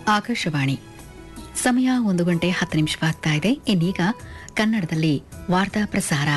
ಆಕಾಶವಾಣಿ ಸಮಯ 1:10 ಇದೆ. ಇನ್ನೀಗ ಕನ್ನಡದಲ್ಲಿ ವಾರ್ತಾ ಪ್ರಸಾರ.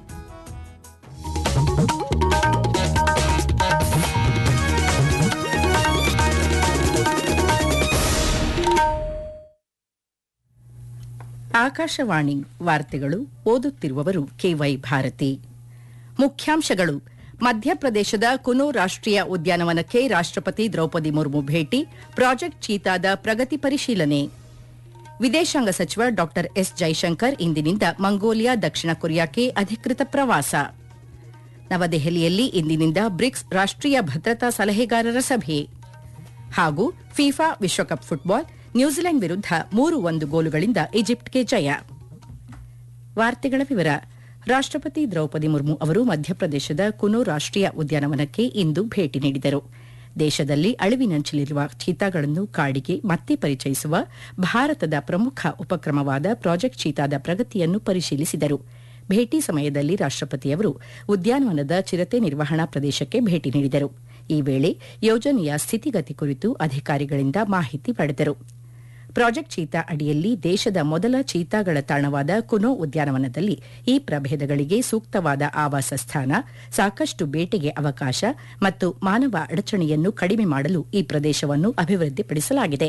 ಆಕಾಶವಾಣಿ ವಾರ್ತೆಗಳು ಓದುತ್ತಿರುವವರು ಕೆವೈ ಭಾರತಿ. ಮುಖ್ಯಾಂಶಗಳು: ಮಧ್ಯಪ್ರದೇಶದ ಕುನು ರಾಷ್ಟೀಯ ಉದ್ಯಾನವನಕ್ಕೆ ರಾಷ್ಟಪತಿ ದ್ರೌಪದಿ ಮುರ್ಮು ಭೇಟಿ, ಪ್ರಾಜೆಕ್ಟ್ ಚೀತಾದ ಪ್ರಗತಿ ಪರಿಶೀಲನೆ. ವಿದೇಶಾಂಗ ಸಚಿವ ಡಾ ಎಸ್ ಜೈಶಂಕರ್ ಇಂದಿನಿಂದ ಮಂಗೋಲಿಯಾ, ದಕ್ಷಿಣ ಕೊರಿಯಾಕ್ಕೆ ಅಧಿಕೃತ ಪ್ರವಾಸ. ನವದೆಹಲಿಯಲ್ಲಿ ಇಂದಿನಿಂದ ಬ್ರಿಕ್ಸ್ ರಾಷ್ಟೀಯ ಭದ್ರತಾ ಸಲಹೆಗಾರರ ಸಭೆ. ಹಾಗೂ ಫಿಫಾ ವಿಶ್ವಕಪ್ ಫುಟ್ಬಾಲ್, ನ್ಯೂಜಿಲೆಂಡ್ ವಿರುದ್ಧ 3-1 ಗೋಲುಗಳಿಂದ ಈಜಿಪ್ಟ್ಗೆ ಜಯ. ವಾರ್ತೆಗಳ ವಿವರ. ರಾಷ್ಟಪತಿ ದ್ರೌಪದಿ ಮುರ್ಮು ಅವರು ಮಧ್ಯಪ್ರದೇಶದ ಕುನು ರಾಷ್ಟೀಯ ಉದ್ಯಾನವನಕ್ಕೆ ಇಂದು ಭೇಟಿ ನೀಡಿದರು. ದೇಶದಲ್ಲಿ ಅಳಿವಿನಂಚಿಲಿರುವ ಚೀತಾಗಳನ್ನು ಕಾಡಿಗೆ ಮತ್ತೆ ಪರಿಚಯಿಸುವ ಭಾರತದ ಪ್ರಮುಖ ಉಪಕ್ರಮವಾದ ಪ್ರಾಜೆಕ್ಟ್ ಚೀತಾದ ಪ್ರಗತಿಯನ್ನು ಪರಿಶೀಲಿಸಿದರು. ಭೇಟಿ ಸಮಯದಲ್ಲಿ ರಾಷ್ಟಪತಿಯವರು ಉದ್ಯಾನವನದ ಚಿರತೆ ನಿರ್ವಹಣಾ ಪ್ರದೇಶಕ್ಕೆ ಭೇಟಿ ನೀಡಿದರು. ಈ ವೇಳೆ ಯೋಜನೆಯ ಸ್ಥಿತಿಗತಿ ಕುರಿತು ಅಧಿಕಾರಿಗಳಿಂದ ಮಾಹಿತಿ ಪಡೆದರು. ಪ್ರಾಜೆಕ್ಟ್ ಚೀತಾ ಅಡಿಯಲ್ಲಿ ದೇಶದ ಮೊದಲ ಚೀತಾಗಳ ತಾಣವಾದ ಕುನೋ ಉದ್ಯಾನವನದಲ್ಲಿ ಈ ಪ್ರಭೇದಗಳಿಗೆ ಸೂಕ್ತವಾದ ಆವಾಸ ಸ್ಥಾನ, ಸಾಕಷ್ಟು ಬೇಟೆಗೆ ಅವಕಾಶ ಮತ್ತು ಮಾನವ ಅಡಚಣೆಯನ್ನು ಕಡಿಮೆ ಮಾಡಲು ಈ ಪ್ರದೇಶವನ್ನು ಅಭಿವೃದ್ಧಿಪಡಿಸಲಾಗಿದೆ.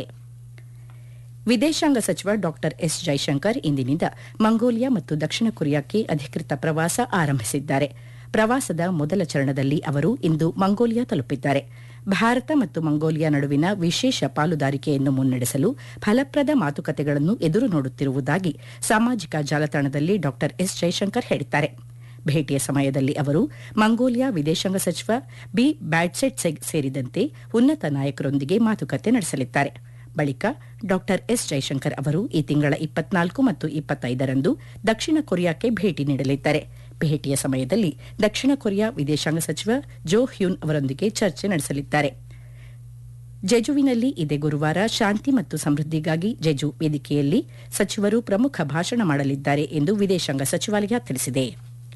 ವಿದೇಶಾಂಗ ಸಚಿವ ಡಾ ಎಸ್ ಜೈಶಂಕರ್ ಇಂದಿನಿಂದ ಮಂಗೋಲಿಯಾ ಮತ್ತು ದಕ್ಷಿಣ ಕೊರಿಯಾಕ್ಕೆ ಅಧಿಕೃತ ಪ್ರವಾಸ ಆರಂಭಿಸಿದ್ದಾರೆ. ಪ್ರವಾಸದ ಮೊದಲ ಚರಣದಲ್ಲಿ ಅವರು ಇಂದು ಮಂಗೋಲಿಯಾ ತಲುಪಿದ್ದಾರೆ. ಭಾರತ ಮತ್ತು ಮಂಗೋಲಿಯಾ ನಡುವಿನ ವಿಶೇಷ ಪಾಲುದಾರಿಕೆಯನ್ನು ಮುನ್ನಡೆಸಲು ಫಲಪ್ರದ ಮಾತುಕತೆಗಳನ್ನು ಎದುರು ನೋಡುತ್ತಿರುವುದಾಗಿ ಸಾಮಾಜಿಕ ಜಾಲತಾಣದಲ್ಲಿ ಡಾ ಎಸ್ ಜೈಶಂಕರ್ ಹೇಳಿದ್ದಾರೆ. ಭೇಟಿಯ ಸಮಯದಲ್ಲಿ ಅವರು ಮಂಗೋಲಿಯಾ ವಿದೇಶಾಂಗ ಸಚಿವ ಬಿ ಬ್ಯಾಡ್ಸೆಟ್ ಸೇರಿದಂತೆ ಉನ್ನತ ನಾಯಕರೊಂದಿಗೆ ಮಾತುಕತೆ ನಡೆಸಲಿದ್ದಾರೆ. ಬಳಿಕ ಡಾ ಎಸ್ ಜೈಶಂಕರ್ ಅವರು ಈ ತಿಂಗಳ 24 ಮತ್ತು 25ರಂದು ದಕ್ಷಿಣ ಕೊರಿಯಾಕ್ಕೆ ಭೇಟಿ ನೀಡಲಿದ್ದಾರೆ. ಭೇಟಿಯ ಸಮಯದಲ್ಲಿ ದಕ್ಷಿಣ ಕೊರಿಯಾ ವಿದೇಶಾಂಗ ಸಚಿವ ಜೋ ಹ್ಯುನ್ ಅವರೊಂದಿಗೆ ಚರ್ಚೆ ನಡೆಸಲಿದ್ದಾರೆ. ಜೆಜುವಿನಲ್ಲಿ ಇದೇ ಗುರುವಾರ ಶಾಂತಿ ಮತ್ತು ಸಮೃದ್ಧಿಗಾಗಿ ಜೆಜು ವೇದಿಕೆಯಲ್ಲಿ ಸಚಿವರು ಪ್ರಮುಖ ಭಾಷಣ ಮಾಡಲಿದ್ದಾರೆ ಎಂದು ವಿದೇಶಾಂಗ ಸಚಿವಾಲಯ ತಿಳಿಸಿದೆ.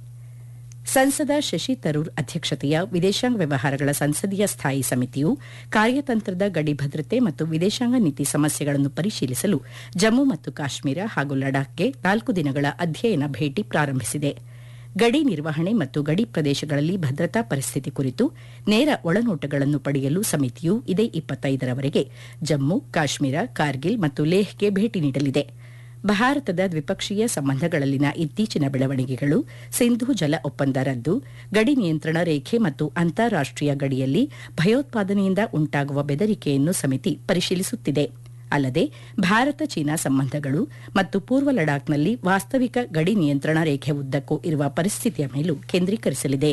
ಸಂಸದ ಶಶಿ ತರೂರ್ ಅಧ್ಯಕ್ಷತೆಯ ವಿದೇಶಾಂಗ ವ್ಯವಹಾರಗಳ ಸಂಸದೀಯ ಸ್ಥಾಯಿ ಸಮಿತಿಯು ಕಾರ್ಯತಂತ್ರದ ಗಡಿ ಭದ್ರತೆ ಮತ್ತು ವಿದೇಶಾಂಗ ನೀತಿ ಸಮಸ್ಯೆಗಳನ್ನು ಪರಿಶೀಲಿಸಲು ಜಮ್ಮು ಮತ್ತು ಕಾಶ್ಮೀರ ಹಾಗೂ ಲಡಾಖ್ಗೆ 4 ದಿನಗಳ ಅಧ್ಯಯನ ಭೇಟಿ ಪ್ರಾರಂಭಿಸಿದೆ. ಗಡಿ ನಿರ್ವಹಣೆ ಮತ್ತು ಗಡಿ ಪ್ರದೇಶಗಳಲ್ಲಿ ಭದ್ರತಾ ಪರಿಸ್ಥಿತಿ ಕುರಿತು ನೇರ ಒಳನೋಟಗಳನ್ನು ಪಡೆಯಲು ಸಮಿತಿಯು ಇದೇ 25ರವರೆಗೆ ಜಮ್ಮು, ಕಾಶ್ಮೀರ, ಕಾರ್ಗಿಲ್ ಮತ್ತು ಲೇಹ್ಗೆ ಭೇಟಿ ನೀಡಲಿದೆ. ಭಾರತದ ದ್ವಿಪಕ್ಷೀಯ ಸಂಬಂಧಗಳಲ್ಲಿನ ಇತ್ತೀಚಿನ ಬೆಳವಣಿಗೆಗಳು, ಸಿಂಧೂ ಜಲ ಒಪ್ಪಂದ ರದ್ದು, ಗಡಿ ನಿಯಂತ್ರಣ ರೇಖೆ ಮತ್ತು ಅಂತಾರಾಷ್ಟೀಯ ಗಡಿಯಲ್ಲಿ ಭಯೋತ್ಪಾದನೆಯಿಂದ ಉಂಟಾಗುವ ಬೆದರಿಕೆಯನ್ನು ಸಮಿತಿ ಪರಿಶೀಲಿಸುತ್ತಿದೆ. ಅಲ್ಲದೆ ಭಾರತ ಚೀನಾ ಸಂಬಂಧಗಳು ಮತ್ತು ಪೂರ್ವ ಲಡಾಖ್ನಲ್ಲಿ ವಾಸ್ತವಿಕ ಗಡಿ ನಿಯಂತ್ರಣ ರೇಖೆ ಉದ್ದಕ್ಕೂ ಇರುವ ಪರಿಸ್ಥಿತಿಯ ಮೇಲೂ ಕೇಂದ್ರೀಕರಿಸಲಿದೆ.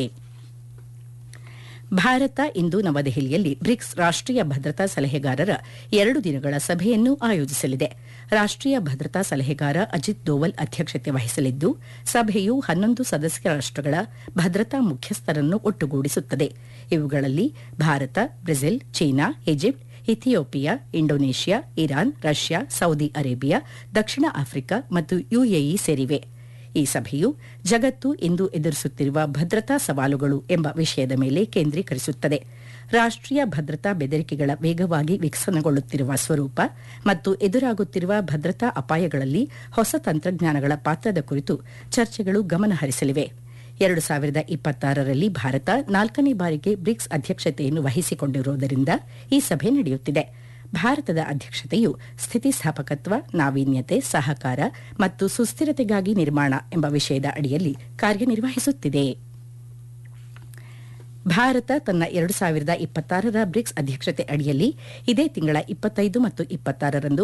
ಭಾರತ ಇಂದು ನವದೆಹಲಿಯಲ್ಲಿ ಬ್ರಿಕ್ಸ್ ರಾಷ್ಟೀಯ ಭದ್ರತಾ ಸಲಹೆಗಾರರ 2 ದಿನಗಳ ಸಭೆಯನ್ನು ಆಯೋಜಿಸಲಿದೆ. ರಾಷ್ಟೀಯ ಭದ್ರತಾ ಸಲಹೆಗಾರ ಅಜಿತ್ ದೋವಲ್ ಅಧ್ಯಕ್ಷತೆ ವಹಿಸಲಿದ್ದು, ಸಭೆಯು 11 ಸದಸ್ಯ ರಾಷ್ಟಗಳ ಭದ್ರತಾ ಮುಖ್ಯಸ್ಥರನ್ನು ಒಟ್ಟುಗೂಡಿಸುತ್ತದೆ. ಇವುಗಳಲ್ಲಿ Bharat, Brazil, China, Egypt, Ethiopia, Indonesia, Iran, Russia, Saudi Arabia, ದಕ್ಷಿಣ ಆಫ್ರಿಕಾ ಮತ್ತು ಯುಎಇ ಸೇರಿವೆ. ಈ ಸಭೆಯು ಜಗತ್ತು ಇಂದು ಎದುರಿಸುತ್ತಿರುವ ಭದ್ರತಾ ಸವಾಲುಗಳು ಎಂಬ ವಿಷಯದ ಮೇಲೆ ಕೇಂದ್ರೀಕರಿಸುತ್ತದೆ. ರಾಷ್ಟೀಯ ಭದ್ರತಾ ಬೆದರಿಕೆಗಳ ವೇಗವಾಗಿ ವಿಕಸನಗೊಳ್ಳುತ್ತಿರುವ ಸ್ವರೂಪ ಮತ್ತು ಎದುರಾಗುತ್ತಿರುವ ಭದ್ರತಾ ಅಪಾಯಗಳಲ್ಲಿ ಹೊಸ ತಂತ್ರಜ್ಞಾನಗಳ ಪಾತ್ರದ ಕುರಿತು ಚರ್ಚೆಗಳು ಗಮನ ಹರಿಸಲಿವೆ. 2026ರಲ್ಲಿ ಭಾರತ 4ನೇ ಬಾರಿಗೆ ಬ್ರಿಕ್ಸ್ ಅಧ್ಯಕ್ಷತೆಯನ್ನು ವಹಿಸಿಕೊಂಡಿರುವುದರಿಂದ ಈ ಸಭೆ ನಡೆಯುತ್ತಿದೆ. ಭಾರತದ ಅಧ್ಯಕ್ಷತೆಯು ಸ್ಥಿತಿಸ್ಥಾಪಕತ್ವ, ನಾವೀನ್ಯತೆ, ಸಹಕಾರ ಮತ್ತು ಸುಸ್ಥಿರತೆಗಾಗಿ ನಿರ್ಮಾಣ ಎಂಬ ವಿಷಯದ ಅಡಿಯಲ್ಲಿ ಕಾರ್ಯನಿರ್ವಹಿಸುತ್ತಿದೆ. ಭಾರತ ತನ್ನ 2026ರ ಬ್ರಿಕ್ಸ್ ಅಧ್ಯಕ್ಷತೆ ಅಡಿಯಲ್ಲಿ ಇದೇ ತಿಂಗಳ 25 ಮತ್ತು 26ರಂದು